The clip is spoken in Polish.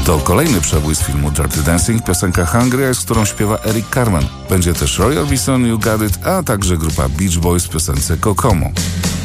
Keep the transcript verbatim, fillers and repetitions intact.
To kolejny przebój z filmu Dirty Dancing, piosenka Hungry, z którą śpiewa Eric Carmen. Będzie też Roy Orbison, You Got It, a także grupa Beach Boys w piosence Kokomo.